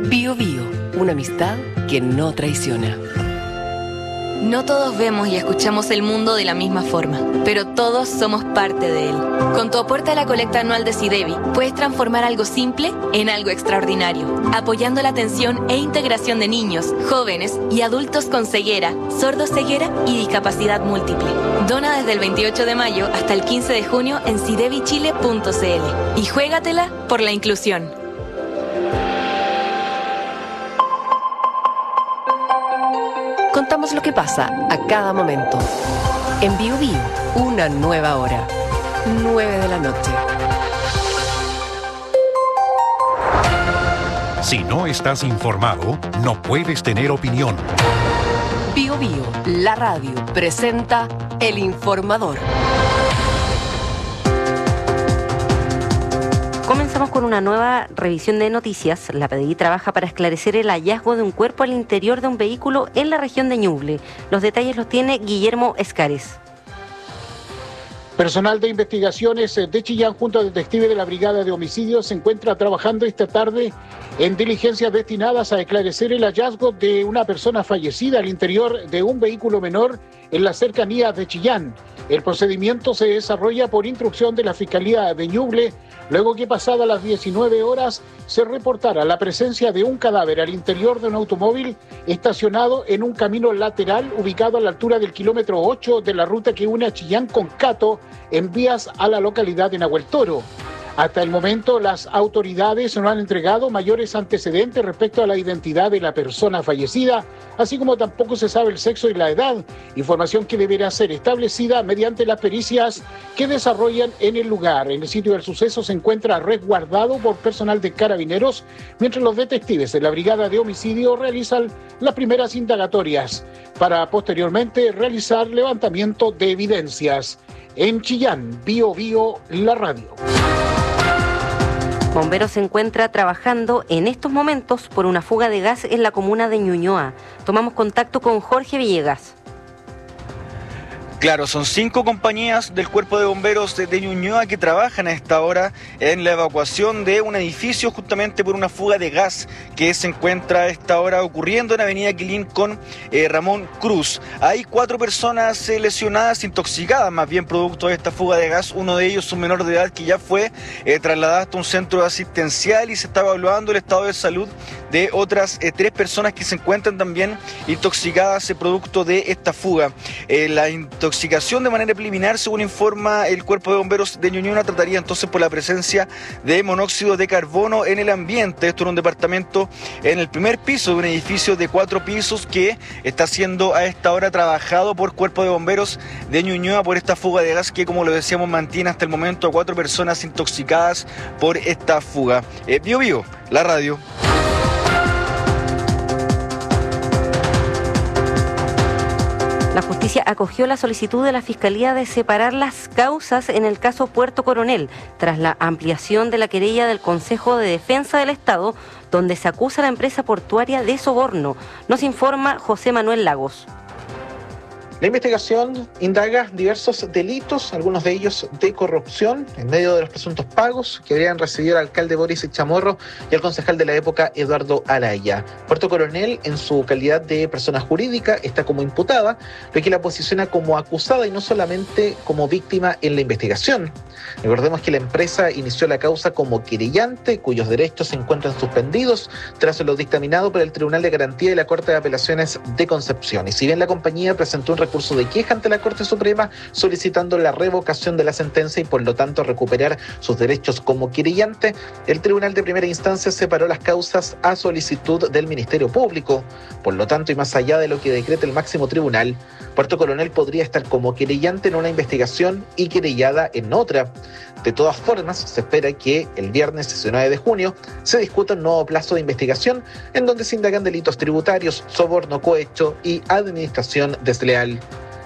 Bío Bío, una amistad que no traiciona. No todos vemos y escuchamos el mundo de la misma forma, pero todos somos parte de él. Con tu aporte a la colecta anual de SIDEBI, puedes transformar algo simple en algo extraordinario, apoyando la atención e integración de niños, jóvenes y adultos con ceguera, sordoceguera y discapacidad múltiple. Dona desde el 28 de mayo hasta el 15 de junio en sidebichile.cl y juégatela por la inclusión. Contamos lo que pasa a cada momento. En Bío Bío, una nueva hora. 9 de la noche. Si no estás informado, no puedes tener opinión. Bío Bío, la radio, presenta El Informador. Comenzamos con una nueva revisión de noticias. La PDI trabaja para esclarecer el hallazgo de un cuerpo al interior de un vehículo en la región de Ñuble. Los detalles los tiene Guillermo Escares. Personal de investigaciones de Chillán junto a detectives de la Brigada de Homicidios se encuentra trabajando esta tarde en diligencias destinadas a esclarecer el hallazgo de una persona fallecida al interior de un vehículo menor en las cercanías de Chillán. El procedimiento se desarrolla por instrucción de la Fiscalía de Ñuble, luego que pasadas las 19 horas se reportara la presencia de un cadáver al interior de un automóvil estacionado en un camino lateral ubicado a la altura del kilómetro 8 de la ruta que une a Chillán con Cato en vías a la localidad de Nahuel Toro. Hasta el momento, las autoridades no han entregado mayores antecedentes respecto a la identidad de la persona fallecida, así como tampoco se sabe el sexo y la edad, información que deberá ser establecida mediante las pericias que desarrollan en el lugar. En el sitio del suceso se encuentra resguardado por personal de Carabineros, mientras los detectives de la Brigada de Homicidio realizan las primeras indagatorias para posteriormente realizar levantamiento de evidencias. En Chillán, Bío Bío, la radio. Bomberos se encuentra trabajando en estos momentos por una fuga de gas en la comuna de Ñuñoa. Tomamos contacto con Jorge Villegas. Claro, son 5 compañías del Cuerpo de Bomberos de Ñuñoa que trabajan a esta hora en la evacuación de un edificio justamente por una fuga de gas que se encuentra a esta hora ocurriendo en Avenida Quilín con Ramón Cruz. Hay 4 personas lesionadas, intoxicadas más bien producto de esta fuga de gas. Uno de ellos, un menor de edad que ya fue trasladado hasta un centro asistencial y se está evaluando el estado de salud de otras 3 personas que se encuentran también intoxicadas producto de esta fuga. La intoxicación de manera preliminar, según informa el Cuerpo de Bomberos de Ñuñoa, trataría entonces por la presencia de monóxido de carbono en el ambiente. Esto en un departamento en el primer piso de un edificio de 4 pisos que está siendo a esta hora trabajado por Cuerpo de Bomberos de Ñuñoa por esta fuga de gas que, como lo decíamos, mantiene hasta el momento a 4 personas intoxicadas por esta fuga. Bío Bío, la radio. La justicia acogió la solicitud de la Fiscalía de separar las causas en el caso Puerto Coronel, tras la ampliación de la querella del Consejo de Defensa del Estado, donde se acusa a la empresa portuaria de soborno. Nos informa José Manuel Lagos. La investigación indaga diversos delitos, algunos de ellos de corrupción, en medio de los presuntos pagos que habrían recibido el alcalde Boris Chamorro y el concejal de la época Eduardo Araya. Puerto Coronel, en su calidad de persona jurídica, está como imputada, lo que la posiciona como acusada y no solamente como víctima en la investigación. Recordemos que la empresa inició la causa como querellante, cuyos derechos se encuentran suspendidos tras lo dictaminado por el Tribunal de Garantía y la Corte de Apelaciones de Concepción. Y si bien la compañía presentó un recurso de queja ante la Corte Suprema solicitando la revocación de la sentencia y por lo tanto recuperar sus derechos como querellante, el Tribunal de Primera Instancia separó las causas a solicitud del Ministerio Público. Por lo tanto, y más allá de lo que decreta el máximo tribunal, Puerto Coronel podría estar como querellante en una investigación y querellada en otra. De todas formas, se espera que el viernes 19 de junio se discuta un nuevo plazo de investigación en donde se indagan delitos tributarios, soborno, cohecho y administración desleal.